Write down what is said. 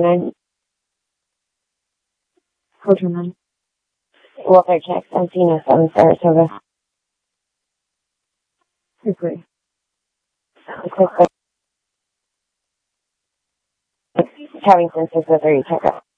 9. Hotel 9. Welfare checks. Encino 7, Saratoga. Agree. Covington 603, check out.